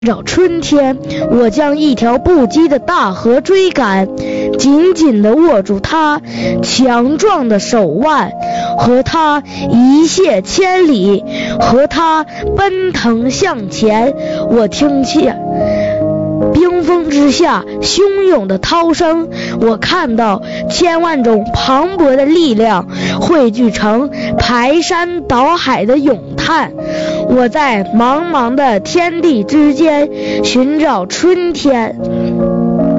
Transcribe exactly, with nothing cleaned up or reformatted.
找春天，我将一条不羁的大河追赶，紧紧地握住它强壮的手腕，和它一泻千里，和它奔腾向前。我听见冰封之下汹涌的涛声，我看到千万种磅礴的力量汇聚成排山倒海的涌叹。我在茫茫的天地之间寻找春天。